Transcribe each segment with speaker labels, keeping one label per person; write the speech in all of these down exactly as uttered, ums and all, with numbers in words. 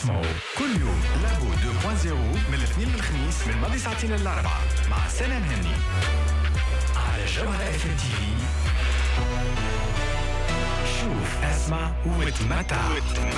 Speaker 1: اسمعوا كل يوم لابو اثنين فاصلة صفر من الاثنين للخميس من ماضي ساعتين للأربعة مع سنة مهني على جوهرة اف ام تي في. شوف اسمع وتمتع.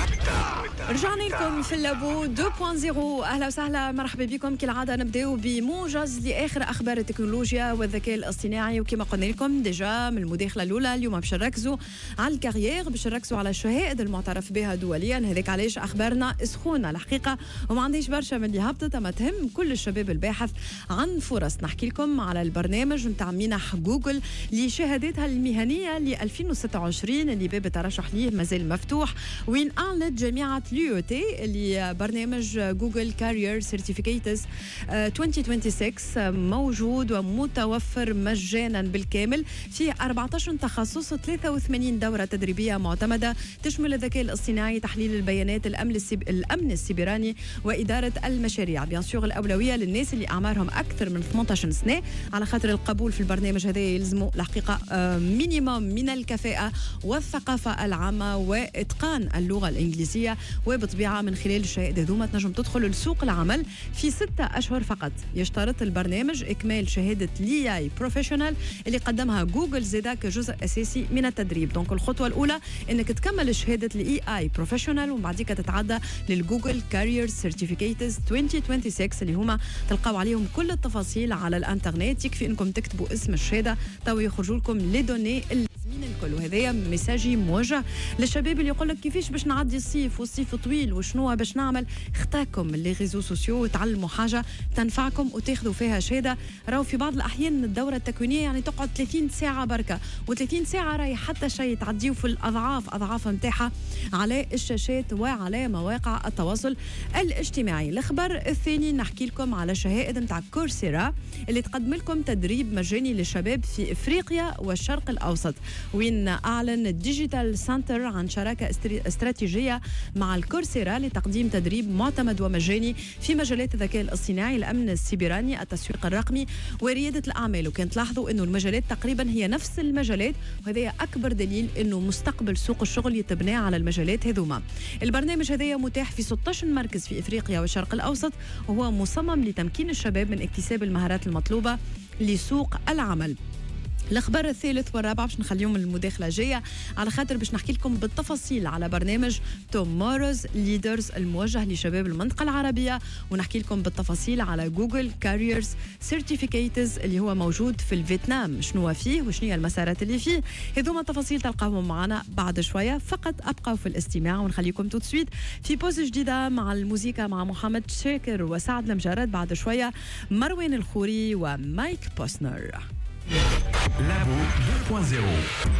Speaker 2: رجعنا لكم في اللابو اثنين فاصلة صفر. اهلا وسهلا، مرحبا بكم. كالعاده نبداو بموجز لاخر اخبار التكنولوجيا والذكاء الاصطناعي، وكما قلنا لكم ديجا من المداخله الاولى اليوم باش نركزوا على الكارير، باش نركزوا على الشهائد المعترف بها دوليا. هذاك علاش اخبارنا سخونه الحقيقه، وما عنديش برشا من اللي هبطت، اما تهم كل الشباب الباحث عن فرص. نحكي لكم على البرنامج نتاع منح جوجل لشهاداتها المهنيه ل ألفين وستة وعشرين اللي باب الترشح ليه مازال مفتوح، وين اعلنت جامعه اليو او تي اللي برنامج جوجل كارير سيرتيفيكيتس ألفين وستة وعشرين موجود ومتوفر مجانا بالكامل في أربعة عشر تخصص وثلاثة وثمانين دوره تدريبيه معتمده تشمل الذكاء الاصطناعي، تحليل البيانات، الامن السب... الامن السيبراني واداره المشاريع. بيان سور الاولويه للناس اللي اعمارهم اكثر من ثمانية عشر سنه، على خاطر القبول في البرنامج هذا يلزموا الحقيقه مينيموم من الكفاءه والثقافه العامه واتقان اللغه الانجليزيه. وبطبيعه من خلال الشهاده هذوما تنجم تدخل لسوق العمل في ستة اشهر فقط. يشترط البرنامج اكمال شهاده الاي اي بروفيشنال اللي قدمها جوجل زادا كجزء اساسي من التدريب. دونك الخطوه الاولى انك تكمل شهاده الاي اي بروفيشنال، ومن بعديك تتعدى للجوجل كارير سيرتيفيكيتس ألفين وستة وعشرين اللي هما تلقاو عليهم كل التفاصيل على الانترنت. يكفي انكم تكتبوا اسم الشهاده تو يخرجوا لكم لي دوني من الكل. وهذايا ميساجي موجه للشباب اللي يقول لك كيفاش باش نعدي الصيف والصيف طويل وشنو باش نعمل. اختاكم لي ريزو سوسيو وتعلموا حاجه تنفعكم وتاخذوا فيها شهاده. راهو في بعض الاحيان الدوره التكوينيه يعني تقعد ثلاثين ساعه بركه، و30 ساعه راهي حتى شيء تعديوا في الاضعاف اضعاف نتاعها على الشاشات وعلى مواقع التواصل الاجتماعي. الخبر الثاني نحكي لكم على شهائد نتاع كورسيرا اللي تقدم لكم تدريب مجاني للشباب في افريقيا والشرق الاوسط، وين أعلن الديجيتال سنتر عن شراكة استراتيجية مع الكورسيرا لتقديم تدريب معتمد ومجاني في مجالات الذكاء الاصطناعي، الأمن السيبراني، التسويق الرقمي وريادة الأعمال. وكانت تلاحظوا أنه المجالات تقريبا هي نفس المجالات، وهذا أكبر دليل أنه مستقبل سوق الشغل يتبنى على المجالات هذوما. البرنامج هذا متاح في ستة عشر مركز في إفريقيا والشرق الأوسط، وهو مصمم لتمكين الشباب من اكتساب المهارات المطلوبة لسوق العمل. الأخبار الثالث والرابع باش نخليهم المداخلة جاية، على خاطر باش نحكي لكم بالتفاصيل على برنامج توموروز ليدرز الموجه لشباب المنطقة العربية، ونحكي لكم بالتفاصيل على جوجل كاريرز سيرتيفيكيتس اللي هو موجود في الفيتنام، شنو فيه وشنو هي المسارات اللي فيه. هذوما التفاصيل تلقاهم معنا بعد شوية. فقط أبقوا في الاستماع ونخليكم تو سويت في بوز جديدة مع الموسيقى مع محمد شاكر وسعد المجرد. بعد شوية مروان الخوري ومايك بوسنر.
Speaker 1: لابو اثنين فاصلة صفر.